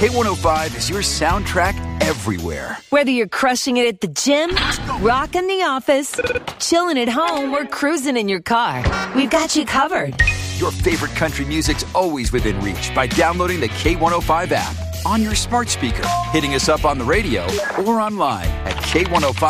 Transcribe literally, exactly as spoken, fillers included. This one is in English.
K one oh five is your soundtrack everywhere. Whether you're crushing it at the gym, rocking the office, chilling at home, or cruising in your car, we've got you covered. Your favorite country music's always within reach by downloading the K one oh five app on your smart speaker, hitting us up on the radio, or online at K one oh five.